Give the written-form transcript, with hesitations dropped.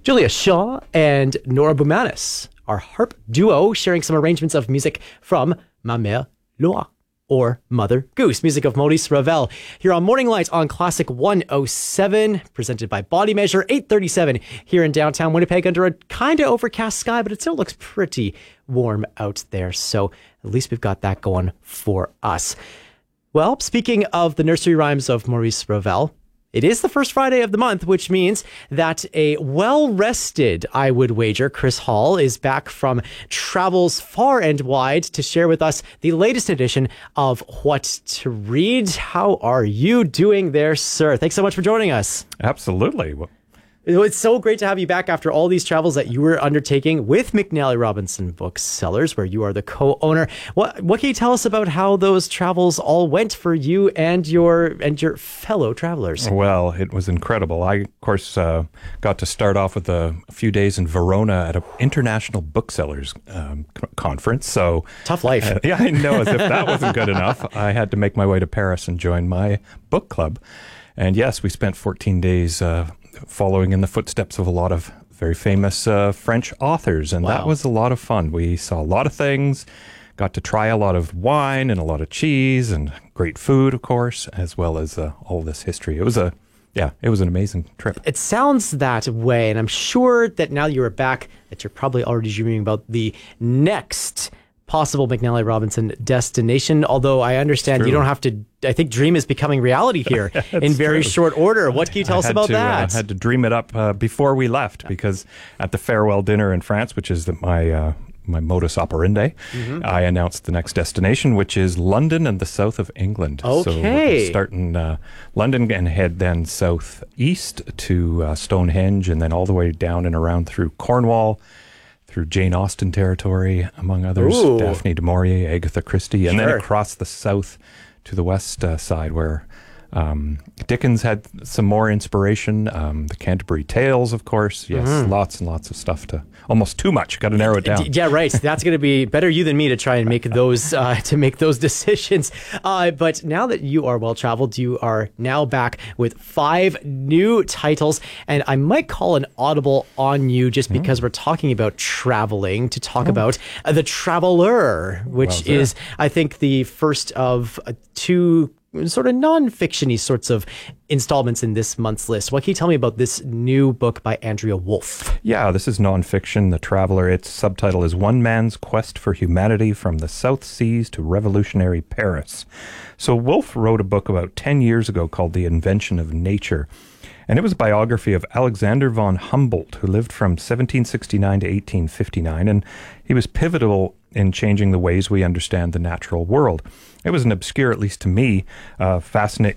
Julia Shaw and Nora Boumanis, our harp duo, sharing some arrangements of music from Ma Mère Loa, or Mother Goose, music of Maurice Ravel, here on Morning Light on Classic 107, presented by Body Measure, 8:37 here in downtown Winnipeg, under a kind of overcast sky, but it still looks pretty warm out there, so at least we've got that going for us. Well, speaking of the nursery rhymes of Maurice Ravel, it is the first Friday of the month, which means that a well-rested, I would wager, Chris Hall is back from travels far and wide to share with us the latest edition of What to Read. How are you doing there, sir? Thanks so much for joining us. Absolutely. It's so great to have you back after all these travels that you were undertaking with McNally Robinson Booksellers, where you are the co-owner. What can you tell us about how those travels all went for you and your fellow travelers? Well, it was incredible. I, of course, got to start off with a few days in Verona at an international booksellers conference. So tough life. Yeah, I know. As if that wasn't good enough, I had to make my way to Paris and join my book club. And yes, we spent 14 days following in the footsteps of a lot of very famous French authors. And That was a lot of fun. We saw a lot of things, got to try a lot of wine and a lot of cheese and great food, of course, as well as all this history. It was an amazing trip. It sounds that way. And I'm sure that now you are back, that you're probably already dreaming about the next possible McNally Robinson destination, although I understand you don't have to. I think dream is becoming reality here in very short order. What can you tell us about that? I had to dream it up before we left, because at the farewell dinner in France, which is my modus operandi, I announced the next destination, which is London and the south of England. Okay. So we'll start in London and head then southeast to Stonehenge, and then all the way down and around through Cornwall, through Jane Austen territory, among others, Daphne du Maurier, Agatha Christie, and then across the south to the west side, where Dickens had some more inspiration. The Canterbury Tales, of course. Yes, lots and lots of stuff almost too much. Got to narrow it down. Yeah, right. That's going to be better you than me to try and make those decisions. But now that you are well traveled, you are now back with 5 new titles, and I might call an audible on you just because we're talking about traveling to talk about The Traveler, which is, I think, the first of 2 sort of non-fiction-y sorts of installments in this month's list. What can you tell me about this new book by Andrea Wolfe? Yeah, this is non-fiction, The Traveler. Its subtitle is One Man's Quest for Humanity from the South Seas to Revolutionary Paris. So Wolfe wrote a book about 10 years ago called The Invention of Nature. And it was a biography of Alexander von Humboldt, who lived from 1769 to 1859, and he was pivotal in changing the ways we understand the natural world. It was an obscure, at least to me,